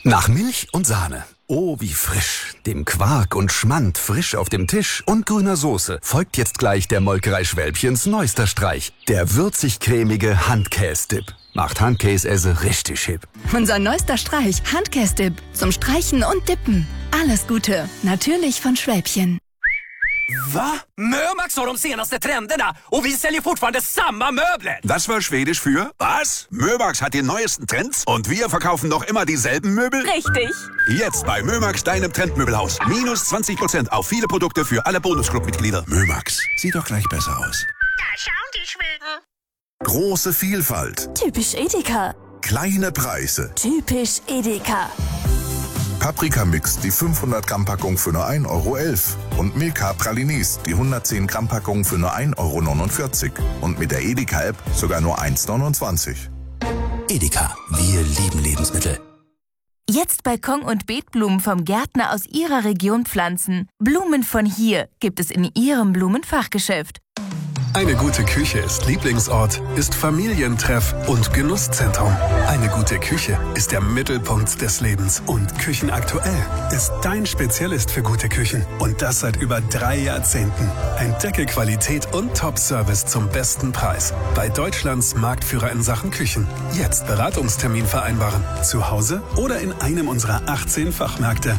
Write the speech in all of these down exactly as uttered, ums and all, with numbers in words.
Nach Milch und Sahne. Oh, wie frisch. Dem Quark und Schmand frisch auf dem Tisch und grüner Soße folgt jetzt gleich der Molkerei Schwälbchens neuester Streich. Der würzig-cremige Handkäse-Dip. Macht Handkäse richtig hip. Unser neuester Streich, Handkäse-Dip. Zum Streichen und Dippen. Alles Gute. Natürlich von Schwälbchen. Va? Mömax har de senaste trenderna och vi säljer fortfarande samma möbler. Das war Schwedisch für was? Mömax hat die neuesten Trends und wir verkaufen noch immer dieselben Möbel? Richtig. Jetzt bei Mömax, deinem Trendmöbelhaus. Minus zwanzig Prozent auf viele Produkte für alle Bonusclub-Mitglieder. Mömax, sieht doch gleich besser aus. Da schauen die Schweden. Große Vielfalt. Typisch Edeka. Kleine Preise. Typisch Edeka. Paprikamix, die fünfhundert Gramm Packung für nur ein Euro elf. Und Milka Pralinis, die hundertzehn Gramm Packung für nur ein Euro neunundvierzig. Und mit der Edeka-App sogar nur eins neunundzwanzig. Edeka, wir lieben Lebensmittel. Jetzt Balkon- und Beetblumen vom Gärtner aus Ihrer Region pflanzen. Blumen von hier gibt es in Ihrem Blumenfachgeschäft. Eine gute Küche ist Lieblingsort, ist Familientreff und Genusszentrum. Eine gute Küche ist der Mittelpunkt des Lebens. Und Küchenaktuell ist dein Spezialist für gute Küchen. Und das seit über drei Jahrzehnten. Entdecke Qualität und Top-Service zum besten Preis. Bei Deutschlands Marktführer in Sachen Küchen. Jetzt Beratungstermin vereinbaren. Zu Hause oder in einem unserer achtzehn Fachmärkte.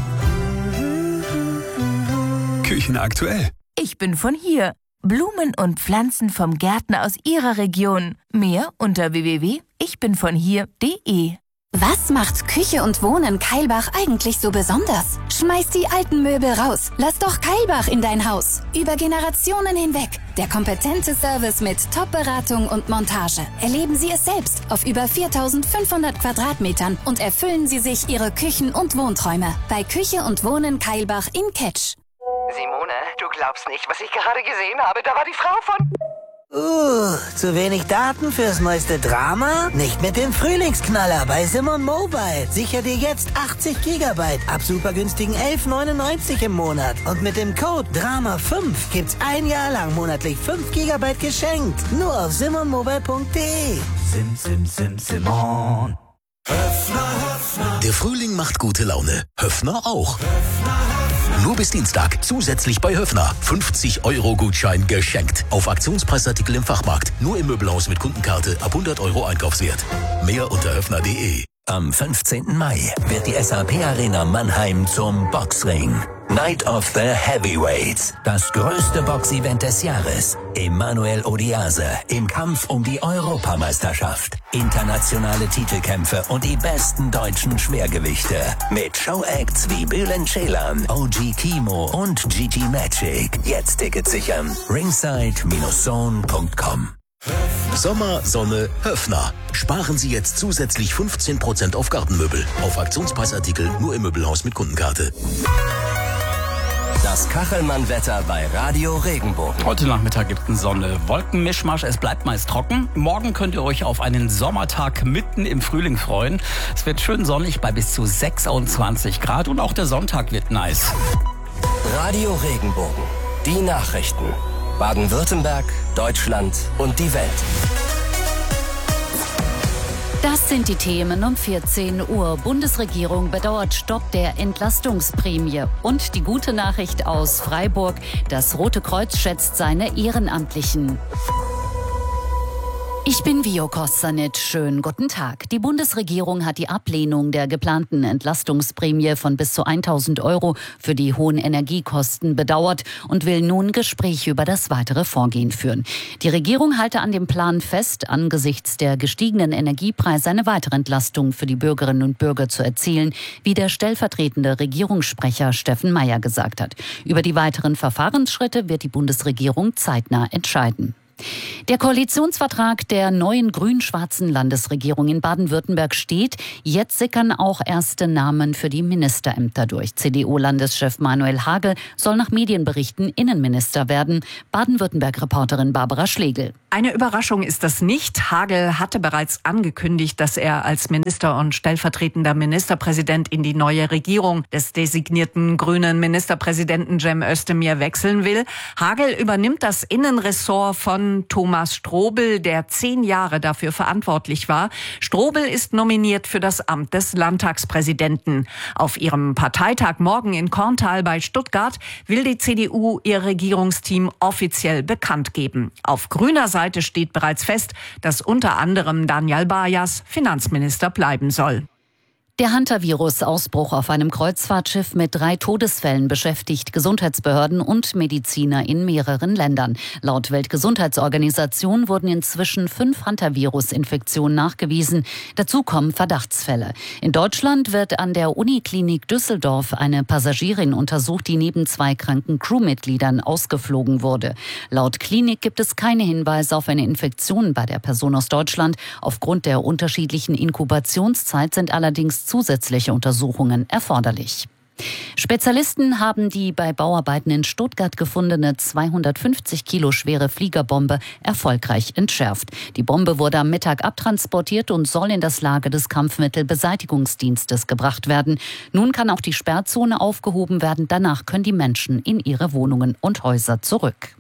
Küchenaktuell. Ich bin von hier. Blumen und Pflanzen vom Gärtner aus Ihrer Region. Mehr unter w w w punkt ich bin von hier punkt de. Was macht Küche und Wohnen Keilbach eigentlich so besonders? Schmeiß die alten Möbel raus. Lass doch Keilbach in dein Haus. Über Generationen hinweg. Der kompetente Service mit Top-Beratung und Montage. Erleben Sie es selbst auf über viertausendfünfhundert Quadratmetern und erfüllen Sie sich Ihre Küchen- und Wohnträume. Bei Küche und Wohnen Keilbach in Ketsch. Simone, du glaubst nicht, was ich gerade gesehen habe. Da war die Frau von... Uh, zu wenig Daten fürs neueste Drama? Nicht mit dem Frühlingsknaller bei Simon Mobile. Sicher dir jetzt achtzig Gigabyte ab super günstigen elf neunundneunzig im Monat. Und mit dem Code Drama fünf gibt's ein Jahr lang monatlich fünf Gigabyte geschenkt. Nur auf simon mobile punkt de. Sim, sim, sim, Simon. Höffner, Höffner. Der Frühling macht gute Laune. Höffner auch. Höffner, Höffner. Nur bis Dienstag zusätzlich bei Höffner. fünfzig Euro Gutschein geschenkt. Auf Aktionspreisartikel im Fachmarkt. Nur im Möbelhaus mit Kundenkarte ab hundert Euro Einkaufswert. Mehr unter höffner punkt de. Am fünfzehnten Mai wird die S A P Arena Mannheim zum Boxring. Night of the Heavyweights. Das größte Boxevent des Jahres. Emanuel Odiase im Kampf um die Europameisterschaft. Internationale Titelkämpfe und die besten deutschen Schwergewichte. Mit Showacts wie Bülent Ceylan, O G Kimo und G G Magic. Jetzt Tickets sichern. ringside Bindestrich zone punkt com. Sommer, Sonne, Höffner. Sparen Sie jetzt zusätzlich fünfzehn Prozent auf Gartenmöbel. Auf Aktionspreisartikel nur im Möbelhaus mit Kundenkarte. Das Kachelmann-Wetter bei Radio Regenbogen. Heute Nachmittag gibt es Sonne, Wolkenmischmasch, es bleibt meist trocken. Morgen könnt ihr euch auf einen Sommertag mitten im Frühling freuen. Es wird schön sonnig bei bis zu sechsundzwanzig Grad und auch der Sonntag wird nice. Radio Regenbogen, die Nachrichten. Baden-Württemberg, Deutschland und die Welt. Das sind die Themen um vierzehn Uhr. Bundesregierung bedauert Stopp der Entlastungsprämie. Und die gute Nachricht aus Freiburg. Das Rote Kreuz schätzt seine Ehrenamtlichen. Ich bin Vio Kostanic. Schönen guten Tag. Die Bundesregierung hat die Ablehnung der geplanten Entlastungsprämie von bis zu tausend Euro für die hohen Energiekosten bedauert und will nun Gespräche über das weitere Vorgehen führen. Die Regierung halte an dem Plan fest, angesichts der gestiegenen Energiepreise eine weitere Entlastung für die Bürgerinnen und Bürger zu erzielen, wie der stellvertretende Regierungssprecher Steffen Mayer gesagt hat. Über die weiteren Verfahrensschritte wird die Bundesregierung zeitnah entscheiden. Der Koalitionsvertrag der neuen grün-schwarzen Landesregierung in Baden-Württemberg steht. Jetzt sickern auch erste Namen für die Ministerämter durch. C D U-Landeschef Manuel Hagel soll nach Medienberichten Innenminister werden. Baden-Württemberg-Reporterin Barbara Schlegel. Eine Überraschung ist das nicht. Hagel hatte bereits angekündigt, dass er als Minister und stellvertretender Ministerpräsident in die neue Regierung des designierten grünen Ministerpräsidenten Cem Özdemir wechseln will. Hagel übernimmt das Innenressort von Mann Thomas Strobel, der zehn Jahre dafür verantwortlich war. Strobel ist nominiert für das Amt des Landtagspräsidenten. Auf ihrem Parteitag morgen in Korntal bei Stuttgart will die C D U ihr Regierungsteam offiziell bekannt geben. Auf grüner Seite steht bereits fest, dass unter anderem Daniel Bajas Finanzminister bleiben soll. Der Hantavirus-Ausbruch auf einem Kreuzfahrtschiff mit drei Todesfällen beschäftigt Gesundheitsbehörden und Mediziner in mehreren Ländern. Laut Weltgesundheitsorganisation wurden inzwischen fünf Hantavirus-Infektionen nachgewiesen. Dazu kommen Verdachtsfälle. In Deutschland wird an der Uniklinik Düsseldorf eine Passagierin untersucht, die neben zwei kranken Crewmitgliedern ausgeflogen wurde. Laut Klinik gibt es keine Hinweise auf eine Infektion bei der Person aus Deutschland. Aufgrund der unterschiedlichen Inkubationszeit sind allerdings zusätzliche Untersuchungen erforderlich. Spezialisten haben die bei Bauarbeiten in Stuttgart gefundene zweihundertfünfzig Kilo schwere Fliegerbombe erfolgreich entschärft. Die Bombe wurde am Mittag abtransportiert und soll in das Lager des Kampfmittelbeseitigungsdienstes gebracht werden. Nun kann auch die Sperrzone aufgehoben werden. Danach können die Menschen in ihre Wohnungen und Häuser zurück.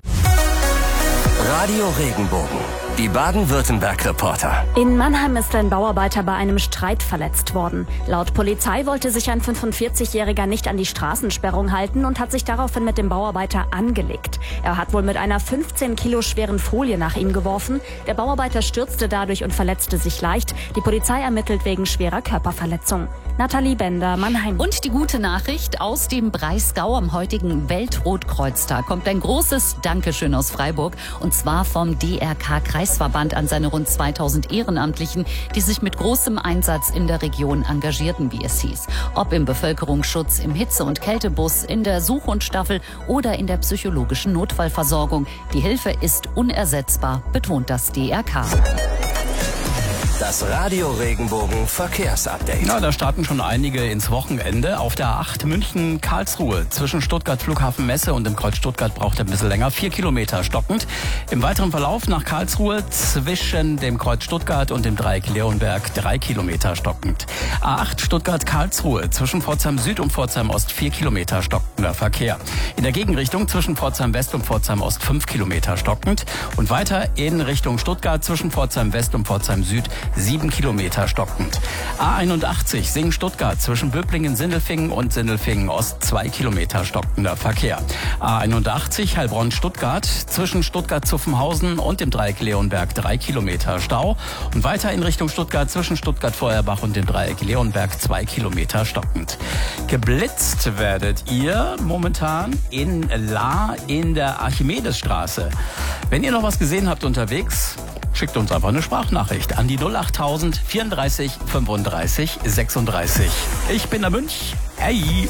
Radio Regenbogen, die Baden-Württemberg-Reporter. In Mannheim ist ein Bauarbeiter bei einem Streit verletzt worden. Laut Polizei wollte sich ein fünfundvierzigjähriger nicht an die Straßensperrung halten und hat sich daraufhin mit dem Bauarbeiter angelegt. Er hat wohl mit einer fünfzehn Kilo schweren Folie nach ihm geworfen. Der Bauarbeiter stürzte dadurch und verletzte sich leicht. Die Polizei ermittelt wegen schwerer Körperverletzung. Nathalie Bender, Mannheim. Und die gute Nachricht aus dem Breisgau am heutigen Weltrotkreuztag kommt ein großes Dankeschön aus Freiburg, und zwar vom D R K-Kreisverband an seine rund zweitausend Ehrenamtlichen, die sich mit großem Einsatz in der Region engagierten, wie es hieß. Ob im Bevölkerungsschutz, im Hitze- und Kältebus, in der Suchhundstaffel oder in der psychologischen Notfallversorgung. Die Hilfe ist unersetzbar, betont das D R K. Das Radio Regenbogen Verkehrsupdate. Ja, da starten schon einige ins Wochenende. Auf der A acht München-Karlsruhe zwischen Stuttgart Flughafen Messe und dem Kreuz Stuttgart braucht er ein bisschen länger. Vier Kilometer stockend. Im weiteren Verlauf nach Karlsruhe zwischen dem Kreuz Stuttgart und dem Dreieck Leonberg drei Kilometer stockend. A acht Stuttgart-Karlsruhe zwischen Pforzheim Süd und Pforzheim Ost vier Kilometer stockender Verkehr. In der Gegenrichtung zwischen Pforzheim West und Pforzheim Ost fünf Kilometer stockend. Und weiter in Richtung Stuttgart zwischen Pforzheim West und Pforzheim Süd sieben Kilometer stockend. A einundachtzig Singen-Stuttgart zwischen Böblingen-Sindelfingen und Sindelfingen-Ost zwei Kilometer stockender Verkehr. A einundachtzig Heilbronn-Stuttgart zwischen Stuttgart-Zuffenhausen und dem Dreieck Leonberg drei Kilometer Stau. Und weiter in Richtung Stuttgart zwischen Stuttgart-Feuerbach und dem Dreieck Leonberg zwei Kilometer stockend. Geblitzt werdet ihr momentan in La in der Archimedesstraße. Wenn ihr noch was gesehen habt unterwegs, schickt uns einfach eine Sprachnachricht an die null achttausend vierunddreißig fünfunddreißig sechsunddreißig. Ich bin der Münch. Hey!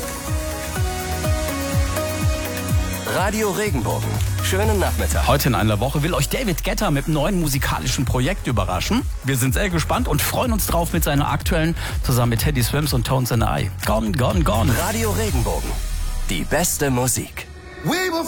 Radio Regenbogen. Schönen Nachmittag. Heute in einer Woche will euch David Guetta mit einem neuen musikalischen Projekt überraschen. Wir sind sehr gespannt und freuen uns drauf mit seiner aktuellen, zusammen mit Teddy Swims und Tones and I. Gone, gone, gone. Radio Regenbogen. Die beste Musik.